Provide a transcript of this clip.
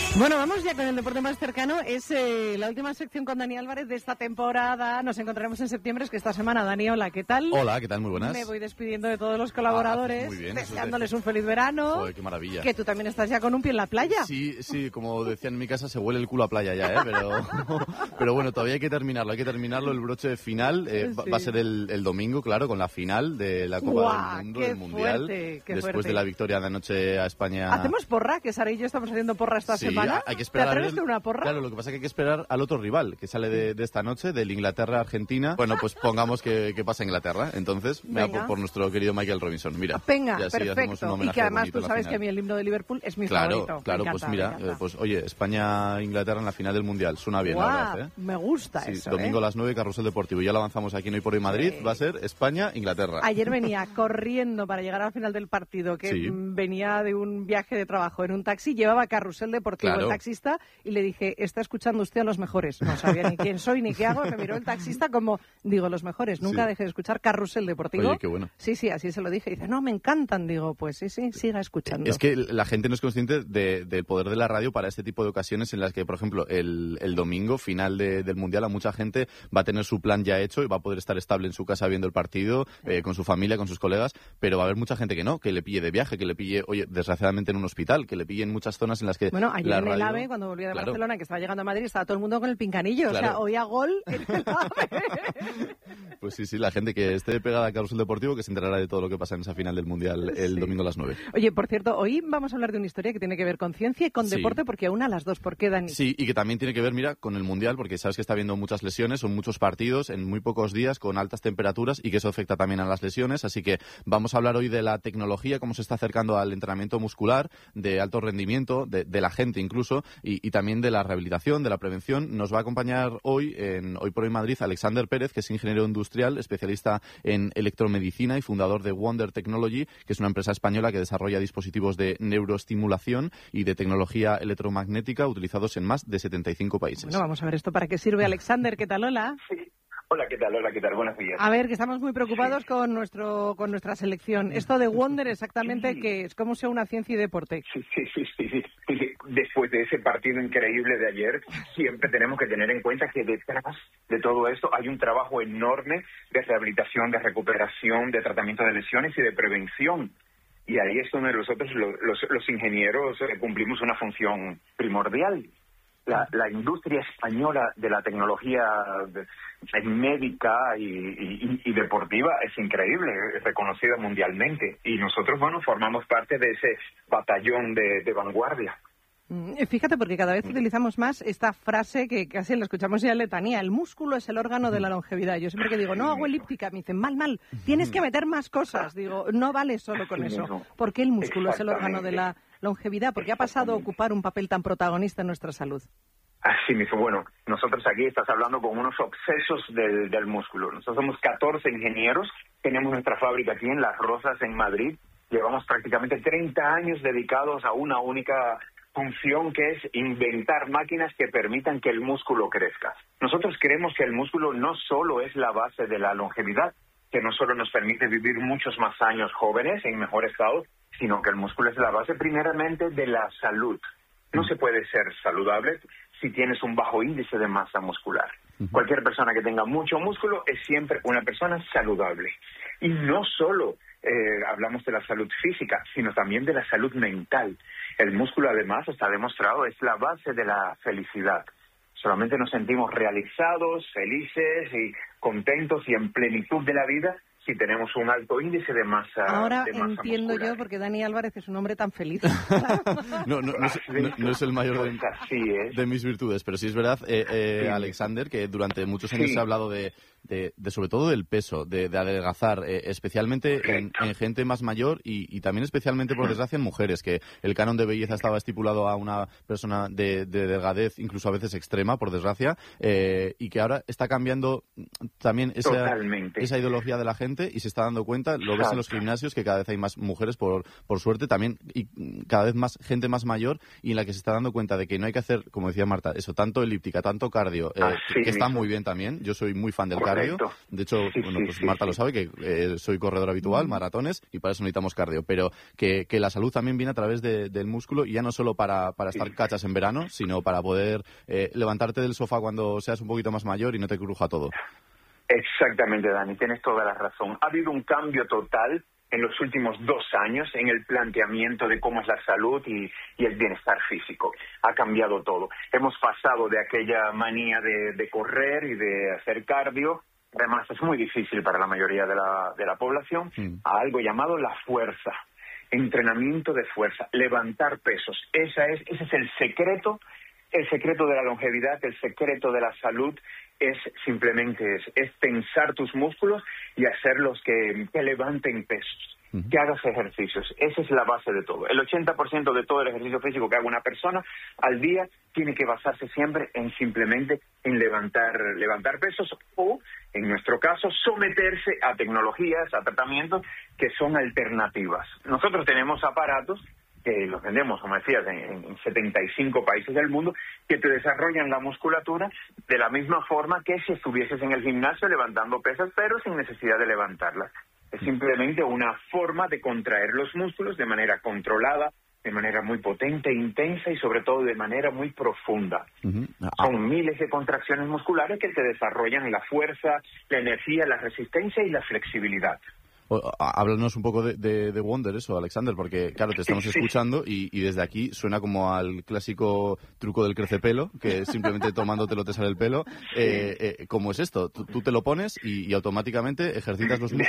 Bueno, vamos ya con el deporte más cercano. Es la última sección con Dani Álvarez de esta temporada. Nos encontraremos en septiembre, es que esta semana. Dani, hola, ¿qué tal? Hola, ¿qué tal? Muy buenas. Me voy despidiendo de todos los colaboradores, muy bien, deseándoles un feliz verano. Joder, qué maravilla. Que tú también estás ya con un pie en la playa. Sí, como decían en mi casa, se huele el culo a playa ya, ¿eh? Pero bueno, todavía hay que terminarlo. El broche final va a ser el domingo, claro, con la final de la Copa del Mundo, del Mundial. Después de la victoria de anoche a España. ¿Hacemos porra? Que Sara y yo estamos haciendo porra esta semana. Hay que esperar. ¿Te atreves a una porra? Claro, lo que pasa es que hay que esperar al otro rival que sale de esta noche, del Inglaterra-Argentina. Bueno, pues pongamos que pasa Inglaterra. Entonces, por nuestro querido Michael Robinson. Mira, venga, perfecto. Y que además tú sabes que a mí el himno de Liverpool es mi favorito. Claro, pues mira, pues oye, España-Inglaterra en la final del Mundial. Suena bien, la verdad, ¿eh? Me gusta eso, domingo a las 9, Carrusel Deportivo. Ya lo avanzamos aquí en Hoy por Hoy Madrid. Va a ser España-Inglaterra. Ayer venía corriendo para llegar al final del partido, que venía de un viaje de trabajo en un taxi, llevaba Carrusel Deportivo el taxista y le dije, está escuchando usted a los mejores. No sabía ni quién soy ni qué hago. Me miró el taxista como, digo, los mejores. Nunca dejé de escuchar Carrusel Deportivo. Oye, qué bueno. Sí, así se lo dije. Y dice, no, me encantan. Digo, pues sí, siga escuchando. Es que la gente no es consciente del poder de la radio para este tipo de ocasiones en las que, por ejemplo, el domingo, final del Mundial, a mucha gente va a tener su plan ya hecho y va a poder estar estable en su casa viendo el partido, con su familia, con sus colegas, pero va a haber mucha gente que no, que le pille de viaje, que le pille, oye, desgraciadamente en un hospital, que le pille en muchas zonas en las que Bueno, ayer la en radio... el AVE, cuando volví de Barcelona, que estaba llegando a Madrid, estaba todo el mundo con el pinganillo. Claro. O sea, oía gol en el AVE. Pues sí, la gente que esté pegada a Carrusel Deportivo, que se enterará de todo lo que pasa en esa final del Mundial el domingo a las 9. Oye, por cierto, hoy vamos a hablar de una historia que tiene que ver con ciencia y con deporte, porque aúna las dos. ¿Por qué, Dani? Sí, y que también tiene que ver, mira, con el Mundial, porque sabes que está habiendo muchas lesiones, son muchos partidos en muy pocos días con altas temperaturas y que eso afecta también a las lesiones. Así que vamos a hablar hoy de la tecnología, cómo se está acercando al entrenamiento muscular, de alto rendimiento, de la gente incluso, y también de la rehabilitación, de la prevención. Nos va a acompañar hoy, en Hoy por Hoy Madrid, Alexander Pérez, que es ingeniero industrial, especialista en electromedicina y fundador de Wonder Technology, que es una empresa española que desarrolla dispositivos de neuroestimulación y de tecnología electromagnética utilizados en más de 75 países. Bueno, vamos a ver esto para qué sirve. Alexander, ¿qué tal? Hola. Sí. Hola, ¿qué tal? Buenos días. A ver, que estamos muy preocupados con nuestra selección. Esto de Wonder, exactamente, ¿qué es? ¿Cómo sea una ciencia y deporte? Sí. Después de ese partido increíble de ayer, siempre tenemos que tener en cuenta que detrás de todo esto hay un trabajo enorme de rehabilitación, de recuperación, de tratamiento de lesiones y de prevención. Y ahí es donde nosotros, los ingenieros, cumplimos una función primordial. La industria española de la tecnología médica y deportiva es increíble, es reconocida mundialmente. Y nosotros, formamos parte de ese batallón de vanguardia. Fíjate, porque cada vez utilizamos más esta frase que casi la escuchamos ya en letanía: el músculo es el órgano de la longevidad. Yo siempre que digo, no hago elíptica, me dicen, mal, tienes que meter más cosas. Digo, no vale solo con eso. ¿Por qué el músculo es el órgano de la longevidad? ¿Por qué ha pasado a ocupar un papel tan protagonista en nuestra salud? Así mismo, nosotros aquí estás hablando con unos obsesos del músculo. Nosotros somos 14 ingenieros, tenemos nuestra fábrica aquí en Las Rosas, en Madrid. Llevamos prácticamente 30 años dedicados a una única función, que es inventar máquinas que permitan que el músculo crezca. Nosotros creemos que el músculo no solo es la base de la longevidad, que no solo nos permite vivir muchos más años jóvenes en mejor estado, sino que el músculo es la base primeramente de la salud. No se puede ser saludable si tienes un bajo índice de masa muscular. Cualquier persona que tenga mucho músculo es siempre una persona saludable. Y no solo hablamos de la salud física, sino también de la salud mental. El músculo, además, está demostrado, es la base de la felicidad. Solamente nos sentimos realizados, felices y contentos y en plenitud de la vida si tenemos un alto índice de masa. Ahora de masa entiendo muscular. yo porque Dani Álvarez es un hombre tan feliz. No es el mayor de mis virtudes, pero sí es verdad, Alexander, que durante muchos años se ha hablado de sobre todo del peso, de adelgazar, especialmente en gente más mayor y también especialmente, por desgracia, en mujeres, que el canon de belleza estaba estipulado a una persona de delgadez, incluso a veces extrema, por desgracia, y que ahora está cambiando también esa ideología de la gente gente y se está dando cuenta, lo ves en los gimnasios, que cada vez hay más mujeres, por suerte también, y cada vez más gente más mayor, y en la que se está dando cuenta de que no hay que hacer, como decía Marta, eso, tanto elíptica, tanto cardio, que está muy bien también. Yo soy muy fan del cardio. De hecho, pues Marta lo sabe, que soy corredor habitual, maratones, y para eso necesitamos cardio. Pero que la salud también viene a través del músculo, y ya no solo para estar cachas en verano, sino para poder levantarte del sofá cuando seas un poquito más mayor y no te cruja todo. Exactamente, Dani, tienes toda la razón. Ha habido un cambio total en los últimos 2 años en el planteamiento de cómo es la salud y el bienestar físico. Ha cambiado todo. Hemos pasado de aquella manía de correr y de hacer cardio, además es muy difícil para la mayoría de la población, a algo llamado la fuerza. Entrenamiento de fuerza, levantar pesos. Ese es el secreto de la longevidad, el secreto de la salud. Es simplemente es tensar tus músculos y hacerlos que levanten pesos, que hagas ejercicios. Esa es la base de todo. El 80% de todo el ejercicio físico que haga una persona al día tiene que basarse siempre simplemente en levantar pesos, o, en nuestro caso, someterse a tecnologías, a tratamientos que son alternativas. Nosotros tenemos aparatos que los vendemos, como decías, en 75 países del mundo, que te desarrollan la musculatura de la misma forma que si estuvieses en el gimnasio levantando pesas, pero sin necesidad de levantarlas. Es simplemente una forma de contraer los músculos de manera controlada, de manera muy potente, intensa y sobre todo de manera muy profunda. Son miles de contracciones musculares que te desarrollan la fuerza, la energía, la resistencia y la flexibilidad. Háblanos un poco de Wonder, eso, Alexander, porque claro, te estamos escuchando y desde aquí suena como al clásico truco del crecepelo, que simplemente tomándotelo te sale el pelo. ¿Cómo es esto? Tú te lo pones y automáticamente ejercitas los músculos.